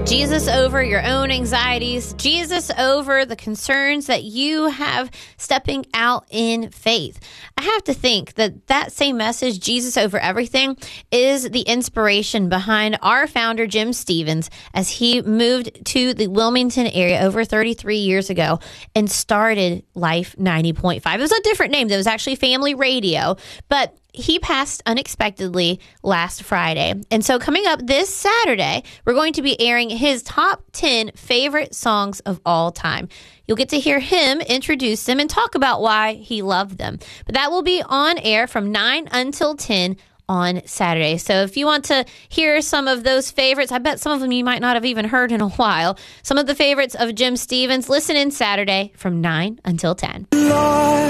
Jesus over your own anxieties, Jesus over the concerns that you have stepping out in faith. I have to think that same message, Jesus over everything, is the inspiration behind our founder, Jim Stevens, as he moved to the Wilmington area over 33 years ago and started Life 90.5. It was a different name. It was actually Family Radio, but he passed unexpectedly last Friday. And so coming up this Saturday, we're going to be airing his top 10 favorite songs of all time. You'll get to hear him introduce them and talk about why he loved them. But that will be on air from 9 until 10 on Saturday. So if you want to hear some of those favorites, I bet some of them you might not have even heard in a while. Some of the favorites of Jim Stevens, listen in Saturday from 9 until 10.